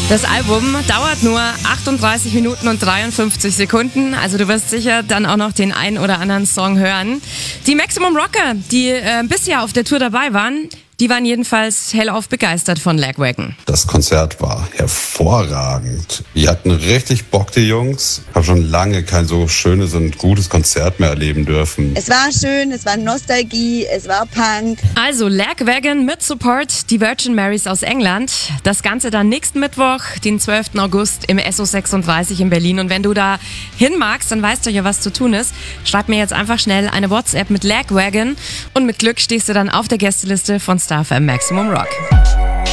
Das Album dauert nur 38 Minuten und 53 Sekunden, also du wirst sicher dann auch noch den einen oder anderen Song hören. Die Maximum Rocker, die bisher auf der Tour dabei waren, die waren jedenfalls hellauf begeistert von Lagwagon. Das Konzert war hervorragend. Wir hatten richtig Bock, die Jungs. Ich habe schon lange kein so schönes und gutes Konzert mehr erleben dürfen. Es war schön, es war Nostalgie, es war Punk. Also Lagwagon mit Support, die Virgin Marys aus England. Das Ganze dann nächsten Mittwoch, den 12. August im SO36 in Berlin. Und wenn du da hin magst, dann weißt du ja, was zu tun ist. Schreib mir jetzt einfach schnell eine WhatsApp mit Lagwagon und mit Glück stehst du dann auf der Gästeliste von Star FM Maximum Rock.